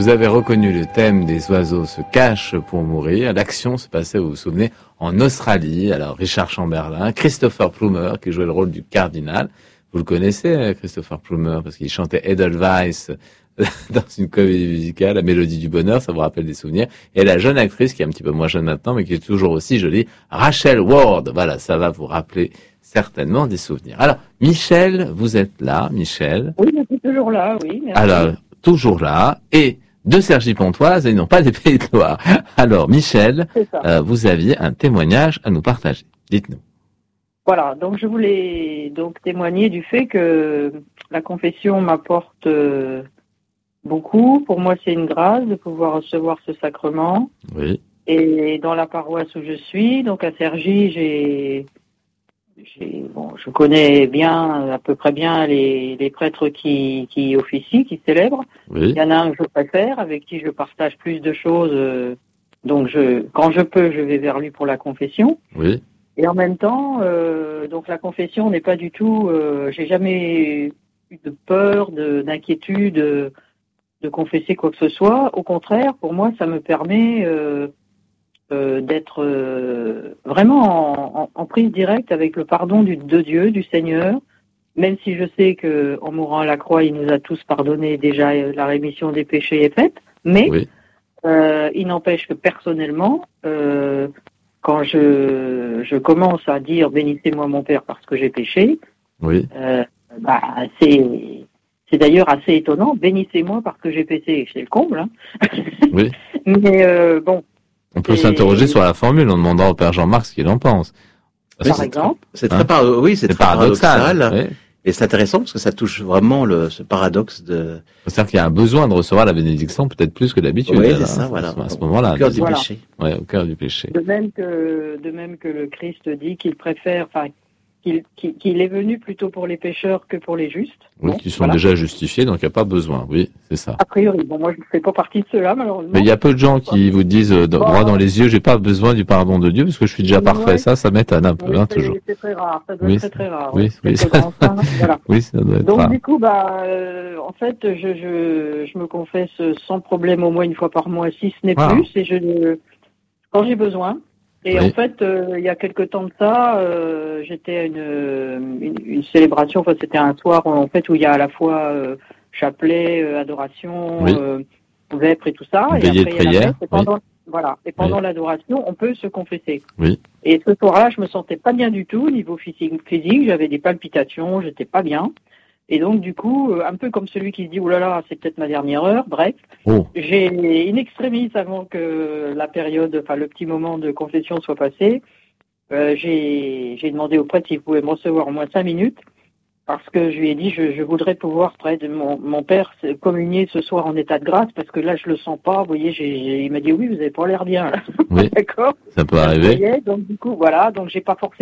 Vous avez reconnu le thème des oiseaux se cachent pour mourir. L'action se passait, vous vous souvenez, en Australie. Alors, Richard Chamberlain, Christopher Plummer, qui jouait le rôle du cardinal. Vous le connaissez, Christopher Plummer, parce qu'il chantait Edelweiss dans une comédie musicale, La Mélodie du Bonheur, ça vous rappelle des souvenirs. Et la jeune actrice, qui est un petit peu moins jeune maintenant, mais qui est toujours aussi jolie, Rachel Ward. Voilà, ça va vous rappeler certainement des souvenirs. Alors, Michel, vous êtes là, Michel. Oui, je suis toujours là, oui. Merci. Alors, toujours là, et de Cergy-Pontoise, et non pas des Pays de Loire. Alors, Michel, vous aviez un témoignage à nous partager. Dites-nous. Voilà, donc je voulais donc témoigner du fait que la confession m'apporte beaucoup. Pour moi, c'est une grâce de pouvoir recevoir ce sacrement. Oui. Et dans la paroisse où je suis, donc à Cergy, je connais bien, à peu près bien les prêtres qui officient, qui célèbrent. Oui. Il y en a un que je préfère, avec qui je partage plus de choses. Donc quand je peux, je vais vers lui pour la confession. Oui. Et en même temps, donc la confession n'est pas du tout. J'ai jamais eu de peur, d'inquiétude de confesser quoi que ce soit. Au contraire, pour moi, ça me permet d'être vraiment en prise directe avec le pardon de Dieu, du Seigneur. Même si je sais que en mourant à la croix, il nous a tous pardonné déjà, la rémission des péchés est faite. Mais Oui. il n'empêche que personnellement. Quand je commence à dire bénissez-moi mon Père parce que j'ai péché, Oui. C'est d'ailleurs assez étonnant. Bénissez-moi parce que j'ai péché, c'est le comble. Hein. Oui. Mais bon. On peut s'interroger sur la formule en demandant au Père Jean-Marc ce qu'il en pense. Par exemple. C'est très paradoxal. Oui. Et c'est intéressant parce que ça touche vraiment ce paradoxe de. C'est-à-dire qu'il y a un besoin de recevoir la bénédiction peut-être plus que d'habitude. Oui, c'est ça, voilà. À ce moment-là. Au cœur du péché. Ouais, au cœur du péché. De même que le Christ dit qu'il préfère, qu'il est venu plutôt pour les pécheurs que pour les justes. Oui, qui sont déjà justifiés, donc il n'y a pas besoin. Oui, c'est ça. A priori, bon, moi je ne fais pas partie de ceux-là, malheureusement. Mais il y a peu de gens qui vous disent droit dans les yeux, j'ai pas besoin du pardon de Dieu parce que je suis déjà parfait. Ça m'étonne un peu, oui, toujours. C'est très rare, ça doit être très très rare. Oui, oui. Voilà. Oui, ça doit être donc rare. du coup, en fait, je me confesse sans problème au moins une fois par mois, si ce n'est plus, et quand j'ai besoin. Et en fait, il y a quelque temps de ça, j'étais à une célébration. Enfin, c'était un soir en fait où il y a à la fois chapelet, adoration, vêpres et tout ça. Veillée de prière. Voilà. Et pendant l'adoration, on peut se confesser. Oui. Et ce soir-là, je me sentais pas bien du tout au niveau physique. J'avais des palpitations, j'étais pas bien. Et donc, du coup, un peu comme celui qui se dit, oh là là, c'est peut-être ma dernière heure, bref. J'ai in extremis, avant que la période, le petit moment de confession soit passé, j'ai demandé au prêtre s'il pouvait me recevoir au moins 5 minutes, parce que je lui ai dit, je voudrais pouvoir, près de mon père, communier ce soir en état de grâce, parce que là, je le sens pas, vous voyez, il m'a dit, oui, vous avez pas l'air bien, là. Oui. D'accord. Ça peut arriver. Donc, du coup, voilà, donc j'ai pas forcément